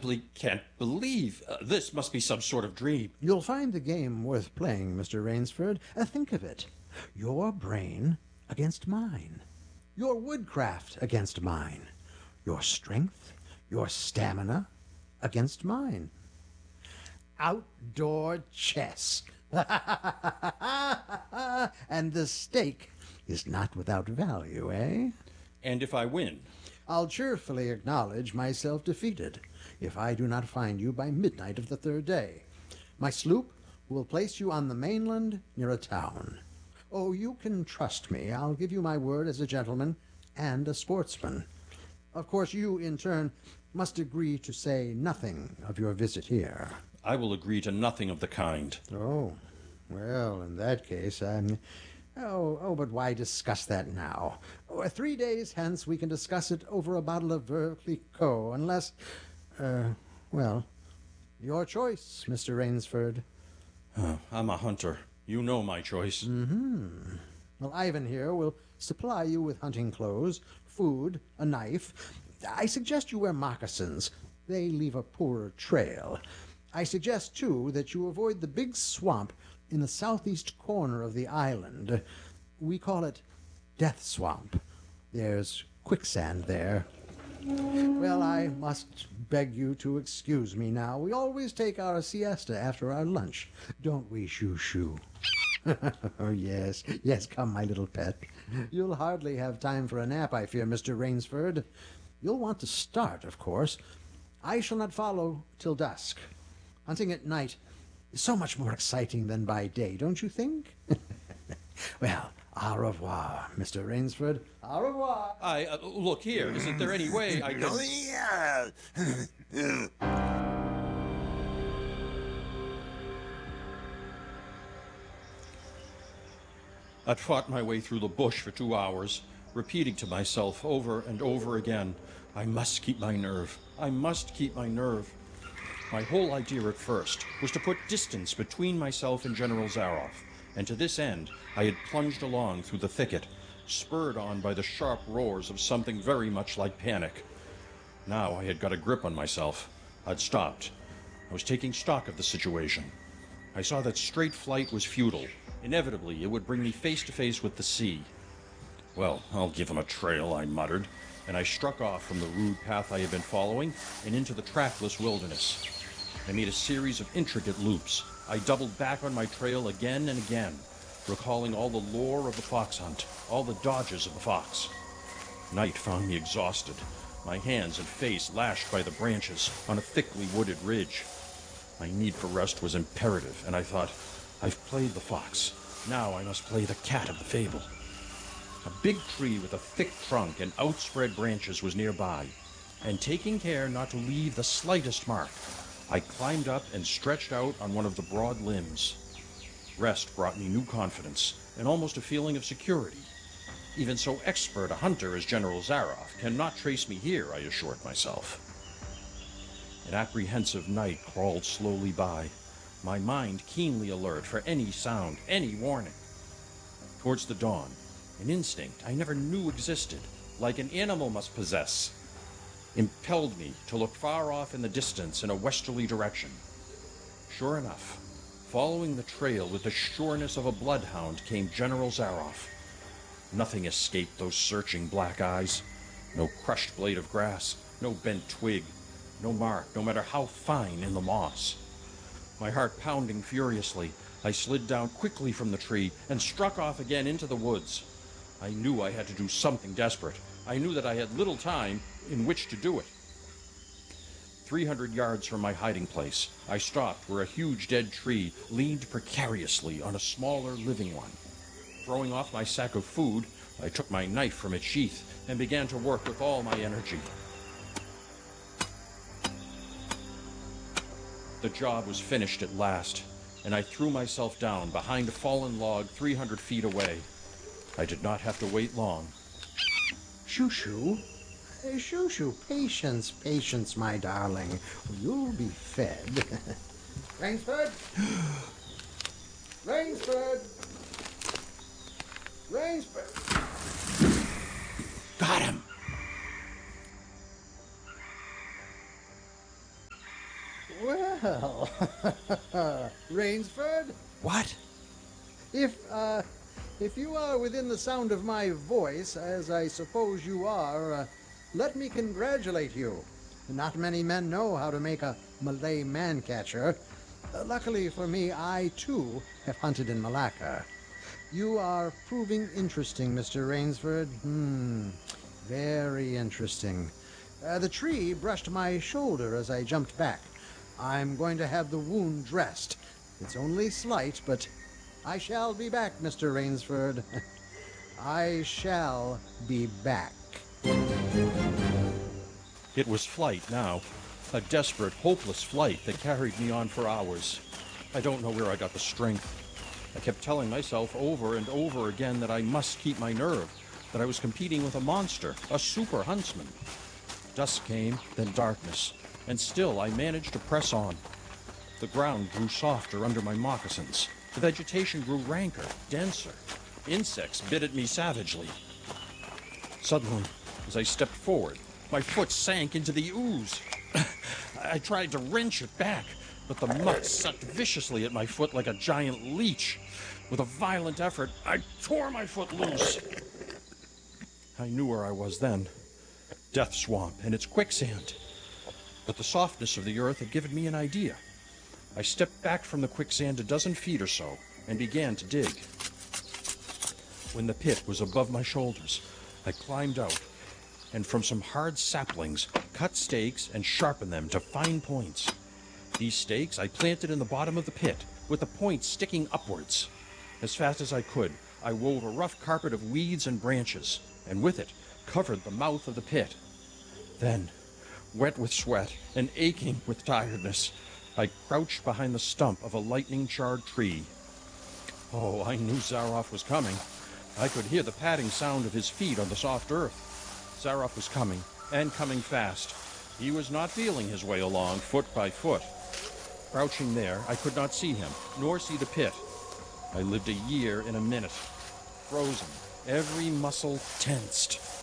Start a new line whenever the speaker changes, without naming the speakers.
simply can't believe. This must be some sort of dream.
You'll find the game worth playing, Mr. Rainsford. Think of it. Your brain against mine. Your woodcraft against mine. Your strength, your stamina against mine. Outdoor chess. And the stake is not without value, eh?
And if I win?
I'll cheerfully acknowledge myself defeated if I do not find you by midnight of the third day. My sloop will place you on the mainland near a town. Oh, you can trust me. I'll give you my word as a gentleman and a sportsman. Of course, you, in turn, must agree to say nothing of your visit here.
I will agree to nothing of the kind.
Oh, well, in that case, but why discuss that now? 3 days hence we can discuss it over a bottle of Veuve Clicquot, unless, well, your choice, Mr. Rainsford.
I'm a hunter. You know my choice.
Mm-hmm. Well, Ivan here will supply you with hunting clothes, food, a knife. I suggest you wear moccasins. They leave a poorer trail. I suggest, too, that you avoid the big swamp in the southeast corner of the island. We call it Death Swamp. There's quicksand there. Well, I must beg you to excuse me now. We always take our siesta after our lunch, don't we, Shoo-Shoo? Oh, yes. Yes, come, my little pet. You'll hardly have time for a nap, I fear, Mr. Rainsford. You'll want to start, of course. I shall not follow till dusk. Hunting at night is so much more exciting than by day, don't you think? Well, au revoir, Mr. Rainsford. Au revoir.
Look here. Isn't there any way I could... I'd fought my way through the bush for 2 hours, repeating to myself over and over again, I must keep my nerve. I must keep my nerve. My whole idea at first was to put distance between myself and General Zaroff, and to this end I had plunged along through the thicket, spurred on by the sharp roars of something very much like panic. Now I had got a grip on myself. I'd stopped. I was taking stock of the situation. I saw that straight flight was futile. Inevitably, it would bring me face to face with the sea. Well, I'll give him a trail, I muttered, and I struck off from the rude path I had been following and into the trackless wilderness. I made a series of intricate loops. I doubled back on my trail again and again, recalling all the lore of the fox hunt, all the dodges of the fox. Night found me exhausted, my hands and face lashed by the branches on a thickly wooded ridge. My need for rest was imperative, and I thought, I've played the fox. Now I must play the cat of the fable. A big tree with a thick trunk and outspread branches was nearby, and taking care not to leave the slightest mark, I climbed up and stretched out on one of the broad limbs. Rest brought me new confidence and almost a feeling of security. Even so expert a hunter as General Zaroff cannot trace me here, I assured myself. An apprehensive night crawled slowly by, my mind keenly alert for any sound, any warning. Towards the dawn, an instinct I never knew existed, like an animal must possess, impelled me to look far off in the distance in a westerly direction. Sure enough, following the trail with the sureness of a bloodhound came General Zaroff. Nothing escaped those searching black eyes. No crushed blade of grass, no bent twig, no mark, no matter how fine, in the moss. My heart pounding furiously, I slid down quickly from the tree and struck off again into the woods. I knew I had to do something desperate. I knew that I had little time in which to do it. 300 yards from my hiding place, I stopped where a huge dead tree leaned precariously on a smaller living one. Throwing off my sack of food, I took my knife from its sheath and began to work with all my energy. The job was finished at last, and I threw myself down behind a fallen log 300 feet away. I did not have to wait long.
Shoo-Shoo. Shoo-Shoo, patience, patience, my darling. You'll be fed. Rainsford? Rainsford! Rainsford!
Got him!
Well, Rainsford,
What?
if, if you are within the sound of my voice, as I suppose you are, let me congratulate you. Not many men know how to make a Malay man-catcher. Luckily for me, I, too, have hunted in Malacca. You are proving interesting, Mr. Rainsford. Very interesting. The tree brushed my shoulder as I jumped back. I'm going to have the wound dressed. It's only slight, but I shall be back, Mr. Rainsford. I shall be back.
It was flight now. A desperate, hopeless flight that carried me on for hours. I don't know where I got the strength. I kept telling myself over and over again that I must keep my nerve, that I was competing with a monster, a super huntsman. Dusk came, then darkness, and still I managed to press on. The ground grew softer under my moccasins. The vegetation grew ranker, denser. Insects bit at me savagely. Suddenly, as I stepped forward, my foot sank into the ooze. I tried to wrench it back, but the muck sucked viciously at my foot like a giant leech. With a violent effort, I tore my foot loose. I knew where I was then. Death Swamp and its quicksand. But the softness of the earth had given me an idea. I stepped back from the quicksand a dozen feet or so and began to dig. When the pit was above my shoulders, I climbed out and from some hard saplings cut stakes and sharpened them to fine points. These stakes I planted in the bottom of the pit, with the points sticking upwards. As fast as I could, I wove a rough carpet of weeds and branches, and with it covered the mouth of the pit. Then, wet with sweat and aching with tiredness, I crouched behind the stump of a lightning-charred tree. Oh, I knew Zaroff was coming. I could hear the padding sound of his feet on the soft earth. Zaroff was coming, and coming fast. He was not feeling his way along, foot by foot. Crouching there, I could not see him, nor see the pit. I lived a year in a minute. Frozen, every muscle tensed.